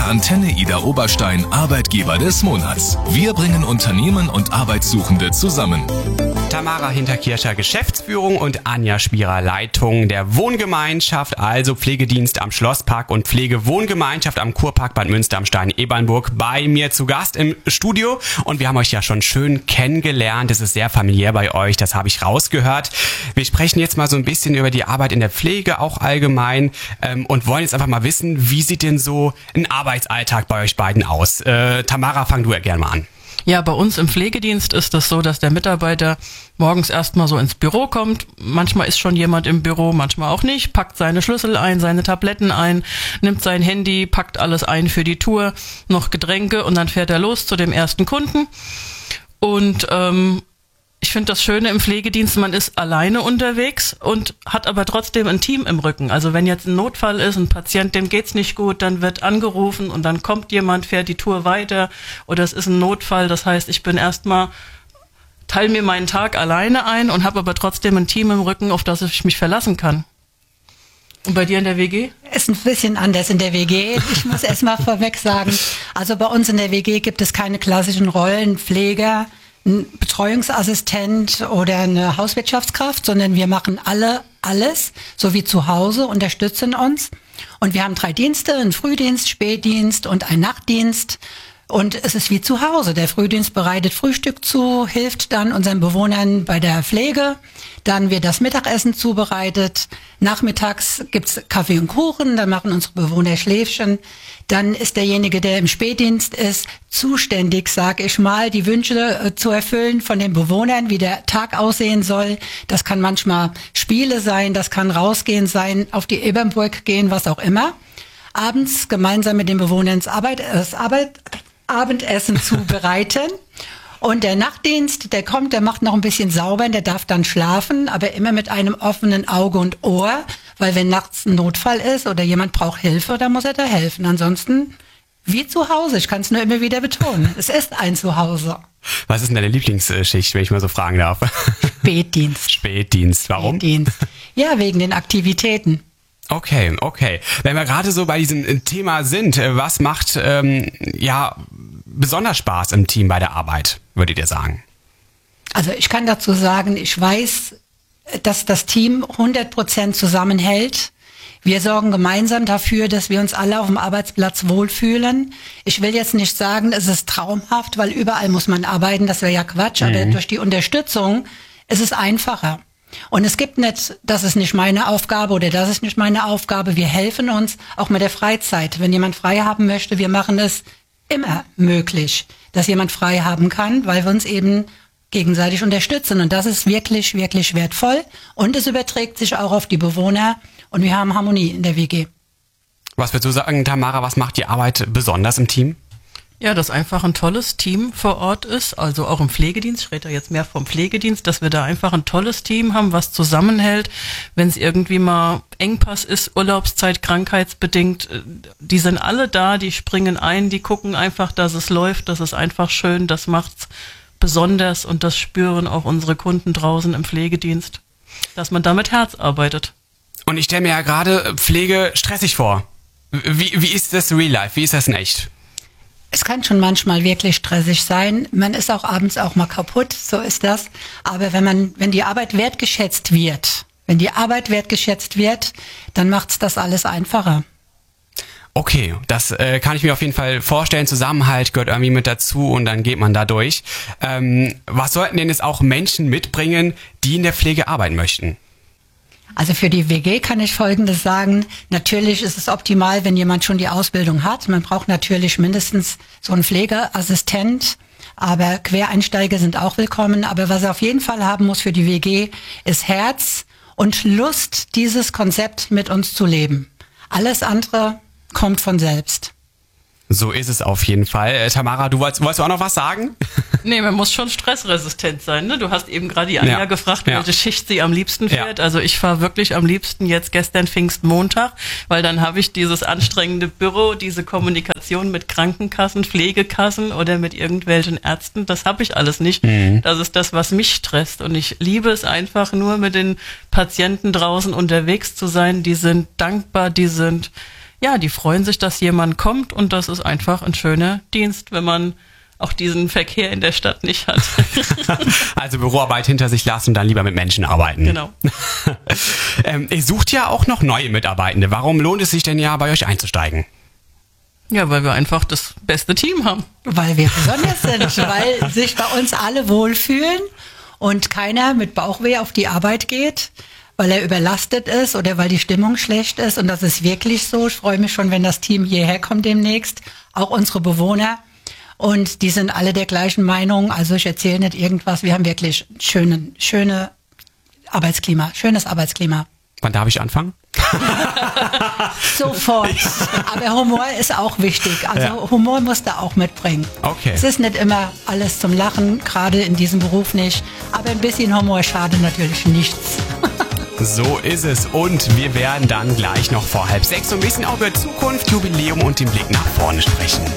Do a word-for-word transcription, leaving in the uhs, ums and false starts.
der Antenne Ida Oberstein Arbeitgeber des Monats. Wir bringen Unternehmen und Arbeitssuchende zusammen. Tamara Hinterkircher, Geschäftsführung, und Anja Spierer, Leitung der Wohngemeinschaft, also Pflegedienst am Schlosspark und Pflegewohngemeinschaft am Kurpark Bad Münster am Stein-Ebernburg, bei mir zu Gast im Studio. Und wir haben euch ja schon schön kennengelernt. Es ist sehr familiär bei euch, das habe ich rausgehört. Wir sprechen jetzt mal so ein bisschen über die Arbeit in der Pflege, auch allgemein, ähm, und wollen jetzt einfach mal wissen, wie sieht denn so ein Arbeitsalltag bei euch beiden aus? Äh, Tamara, fang du ja gerne mal an. Ja, bei uns im Pflegedienst ist es so, dass der Mitarbeiter morgens erstmal so ins Büro kommt. Manchmal ist schon jemand im Büro, manchmal auch nicht, packt seine Schlüssel ein, seine Tabletten ein, nimmt sein Handy, packt alles ein für die Tour, noch Getränke, und dann fährt er los zu dem ersten Kunden. Und ähm, ich finde das Schöne im Pflegedienst, man ist alleine unterwegs und hat aber trotzdem ein Team im Rücken. Also wenn jetzt ein Notfall ist, ein Patient, dem geht's nicht gut, dann wird angerufen und dann kommt jemand, fährt die Tour weiter, oder es ist ein Notfall. Das heißt, ich bin erstmal, teile mir meinen Tag alleine ein und habe aber trotzdem ein Team im Rücken, auf das ich mich verlassen kann. Und bei dir in der W G? Ist ein bisschen anders in der W G. Ich muss erst mal vorweg sagen, also bei uns in der W G gibt es keine klassischen Rollen, Pfleger, ein Betreuungsassistent oder eine Hauswirtschaftskraft, sondern wir machen alle alles, so wie zu Hause, unterstützen uns. Und wir haben drei Dienste, einen Frühdienst, Spätdienst und einen Nachtdienst. Und es ist wie zu Hause. Der Frühdienst bereitet Frühstück zu, hilft dann unseren Bewohnern bei der Pflege. Dann wird das Mittagessen zubereitet. Nachmittags gibt's Kaffee und Kuchen, dann machen unsere Bewohner Schläfchen. Dann ist derjenige, der im Spätdienst ist, zuständig, sag ich mal, die Wünsche äh, zu erfüllen von den Bewohnern, wie der Tag aussehen soll. Das kann manchmal Spiele sein, das kann rausgehen sein, auf die Ebernburg gehen, was auch immer. Abends gemeinsam mit den Bewohnern das, Arbeit, das Arbeit, Abendessen zubereiten. Und der Nachtdienst, der kommt, der macht noch ein bisschen sauber, der darf dann schlafen, aber immer mit einem offenen Auge und Ohr, weil wenn nachts ein Notfall ist oder jemand braucht Hilfe, dann muss er da helfen. Ansonsten wie zu Hause, ich kann es nur immer wieder betonen, es ist ein Zuhause. Was ist denn deine Lieblingsschicht, wenn ich mal so fragen darf? Spätdienst. Spätdienst, warum? Spätdienst. Ja, wegen den Aktivitäten. Okay, okay. Wenn wir gerade so bei diesem Thema sind, was macht ähm, ja besonders Spaß im Team bei der Arbeit, würdet ihr sagen? Also ich kann dazu sagen, ich weiß, dass das Team hundert Prozent zusammenhält. Wir sorgen gemeinsam dafür, dass wir uns alle auf dem Arbeitsplatz wohlfühlen. Ich will jetzt nicht sagen, es ist traumhaft, weil überall muss man arbeiten, das wäre ja Quatsch, mhm. aber durch die Unterstützung ist es einfacher. Und es gibt nicht, das ist nicht meine Aufgabe oder das ist nicht meine Aufgabe. Wir helfen uns auch mit der Freizeit. Wenn jemand frei haben möchte, wir machen es immer möglich, dass jemand frei haben kann, weil wir uns eben gegenseitig unterstützen. Und das ist wirklich, wirklich wertvoll. Und es überträgt sich auch auf die Bewohner. Und wir haben Harmonie in der W G. Was würdest du sagen, Tamara, was macht die Arbeit besonders im Team? Ja, dass einfach ein tolles Team vor Ort ist, also auch im Pflegedienst, ich rede da jetzt mehr vom Pflegedienst, dass wir da einfach ein tolles Team haben, was zusammenhält, wenn es irgendwie mal Engpass ist, Urlaubszeit, krankheitsbedingt, die sind alle da, die springen ein, die gucken einfach, dass es läuft, das ist einfach schön, das macht's besonders und das spüren auch unsere Kunden draußen im Pflegedienst, dass man da mit Herz arbeitet. Und ich stelle mir ja gerade Pflege stressig vor. Wie, wie ist das Real Life? Wie ist das in echt? Es kann schon manchmal wirklich stressig sein. Man ist auch abends auch mal kaputt, so ist das. Aber wenn man, wenn die Arbeit wertgeschätzt wird, wenn die Arbeit wertgeschätzt wird, dann macht's das alles einfacher. Okay, das äh, kann ich mir auf jeden Fall vorstellen. Zusammenhalt gehört irgendwie mit dazu und dann geht man da durch. Ähm, was sollten denn jetzt auch Menschen mitbringen, die in der Pflege arbeiten möchten? Also für die W G kann ich Folgendes sagen. Natürlich ist es optimal, wenn jemand schon die Ausbildung hat. Man braucht natürlich mindestens so einen Pflegeassistent, aber Quereinsteiger sind auch willkommen. Aber was er auf jeden Fall haben muss für die W G, ist Herz und Lust, dieses Konzept mit uns zu leben. Alles andere kommt von selbst. So ist es auf jeden Fall. Äh, Tamara, du wolltest, wolltest du auch noch was sagen? Nee, man muss schon stressresistent sein. Ne? Du hast eben gerade die Anja ja. gefragt, welche ja. Schicht sie am liebsten fährt. Ja. Also ich fahre wirklich am liebsten jetzt gestern Pfingstmontag, weil dann habe ich dieses anstrengende Büro, diese Kommunikation mit Krankenkassen, Pflegekassen oder mit irgendwelchen Ärzten. Das habe ich alles nicht. Mhm. Das ist das, was mich stresst. Und ich liebe es einfach nur, mit den Patienten draußen unterwegs zu sein. Die sind dankbar, die sind ja, die freuen sich, dass jemand kommt und das ist einfach ein schöner Dienst, wenn man auch diesen Verkehr in der Stadt nicht hat. Also Büroarbeit hinter sich lassen und dann lieber mit Menschen arbeiten. Genau. ähm, ihr sucht ja auch noch neue Mitarbeitende. Warum lohnt es sich denn ja, bei euch einzusteigen? Ja, weil wir einfach das beste Team haben. Weil wir besonders sind, weil sich bei uns alle wohlfühlen und keiner mit Bauchweh auf die Arbeit geht, weil er überlastet ist oder weil die Stimmung schlecht ist. Und das ist wirklich so. Ich freue mich schon, wenn das Team hierher kommt demnächst. Auch unsere Bewohner. Und die sind alle der gleichen Meinung. Also ich erzähle nicht irgendwas. Wir haben wirklich schöne, schöne Arbeitsklima, schönes Arbeitsklima. Wann darf ich anfangen? Sofort. Aber Humor ist auch wichtig. Also ja. Humor muss da auch mitbringen. Okay. Es ist nicht immer alles zum Lachen, gerade in diesem Beruf nicht. Aber ein bisschen Humor schadet natürlich nichts. So ist es. Und wir werden dann gleich noch vor halb sechs so ein bisschen auch über Zukunft, Jubiläum und den Blick nach vorne sprechen.